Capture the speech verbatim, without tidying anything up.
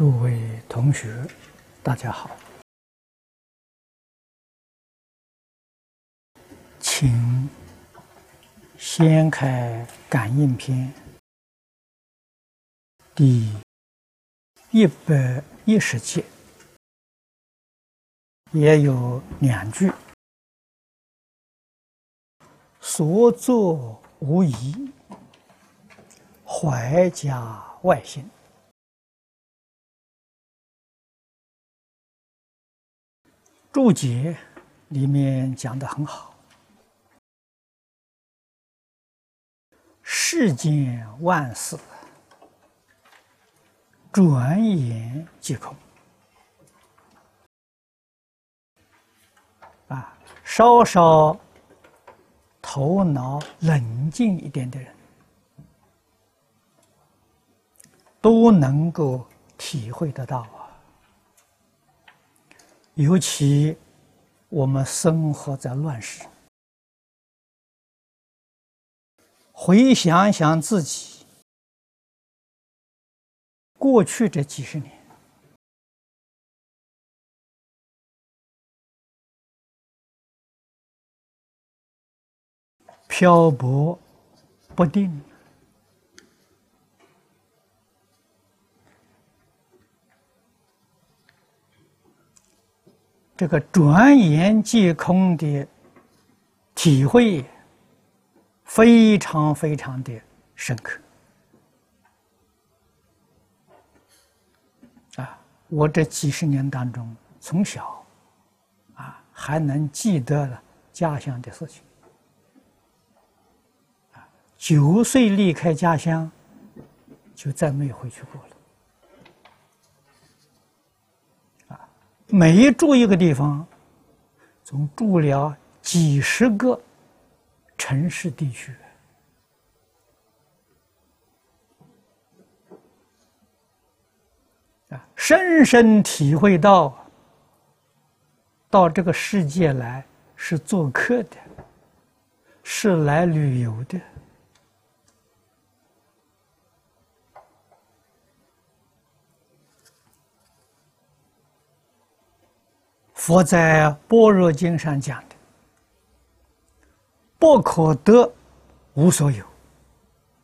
诸位同学，大家好，请掀开《感应篇》第一百一十节，也有两句：所作无疑，怀假外心。注解里面讲得很好，世间万事，转眼即空。啊，稍稍头脑冷静一点的人，都能够体会得到啊。尤其我们生活在乱世，回想想自己过去这几十年，漂泊不定，这个转眼即空的体会非常非常的深刻啊！我这几十年当中，从小啊还能记得了家乡的事情啊，九岁离开家乡，就再没有回去过了。每住一个地方，总住了几十个城市地区，啊，深深体会到，到这个世界来是做客的，是来旅游的。佛在《般若经》上讲的：“不可得，无所有。”